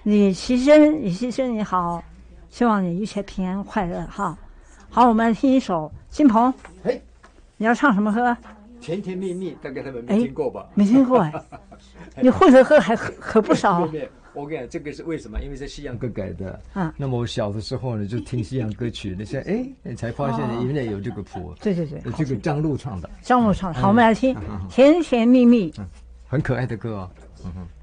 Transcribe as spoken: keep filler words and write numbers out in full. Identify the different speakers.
Speaker 1: 李奇珍，李奇珍你好，希望你一切平安快乐哈。好，我们来听一首金鹏。
Speaker 2: 嘿，
Speaker 1: 你要唱什么歌？
Speaker 2: 甜甜蜜蜜，大概他们没听过吧？
Speaker 1: 没听过哎，你会的歌还可可不少。
Speaker 2: 对对，我跟你讲，这个是为什么？因为是西洋歌改的。
Speaker 1: 嗯，
Speaker 2: 那么我小的时候呢，就听西洋歌曲，那现在哎，你才发现原来有这个谱。
Speaker 1: 对对对，
Speaker 2: 这个张璐唱的。
Speaker 1: 张璐唱的，好，我们来听《甜甜蜜蜜》。
Speaker 2: 很可爱的歌哦。嗯哼。